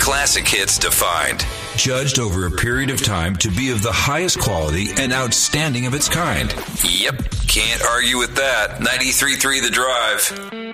classic hits defined. Judged over a period of time to be of the highest quality and outstanding of its kind. Yep, can't argue with that. 93.3 The Drive.